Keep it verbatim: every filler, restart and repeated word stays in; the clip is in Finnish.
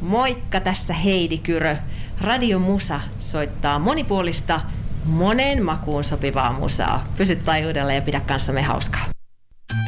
Moikka, tässä Heidi Kyrö. Radio Musa soittaa monipuolista, monen makuun sopivaa musaa. Pysy taajuudella ja pidä kanssamme hauskaa.